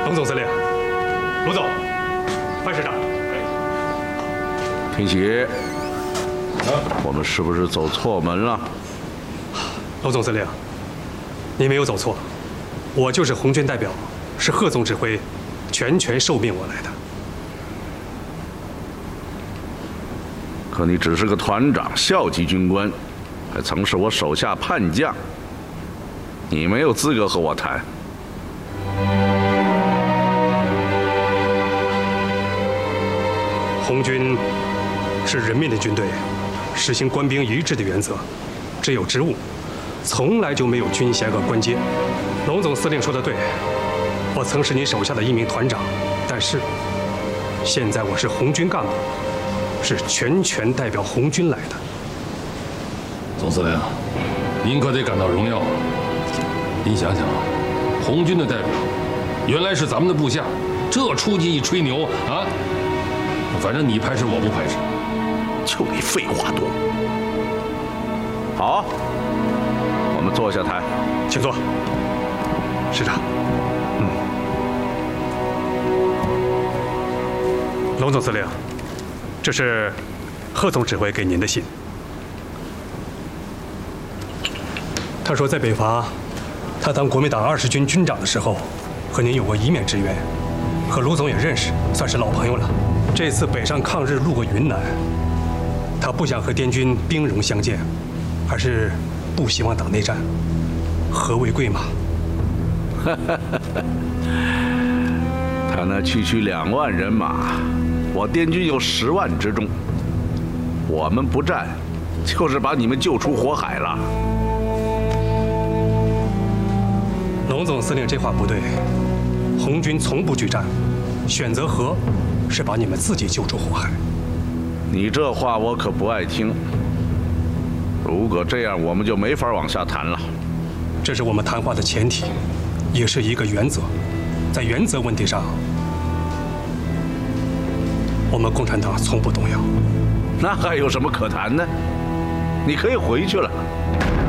龙总司令，卢总，范师长。 听喜，我们是不是走错门了？ 龙总司令，你没有走错，我就是红军代表，是贺总指挥，全权受命我来的。 可你只是个团长，校级军官，还曾是我手下叛将，你没有资格和我谈。 红军是人民的军队，实行官兵一致的原则，只有职务，从来就没有军衔和官阶。龙总司令说的对，我曾是你手下的一名团长，但是现在我是红军干部，是全权代表红军来的。 总司令，您可得感到荣耀。您想想，红军的代表原来是咱们的部下，这出去一吹牛啊！反正你排斥我不排斥， 就你废话多。好，我们坐下谈， 请坐。师长，龙总司令，这是贺总指挥给您的信。他说在北伐，他当国民党20军军长的时候，和您有过一面之缘，和卢总也认识，算是老朋友了。这次北上抗日路过云南，他不想和滇军兵戎相见，而是不希望打内战，和为贵嘛。 他那区2万人马，我滇军有10万之众，我们不战，就是把你们救出火海了。 龙总司令这话不对，红军从不惧战，选择和是把你们自己救出火海。 你这话我可不爱听。如果这样，我们就没法往下谈了。 这是我们谈话的前提，也是一个原则。在原则问题上，我们共产党从不动摇。 那还有什么可谈呢？你可以回去了。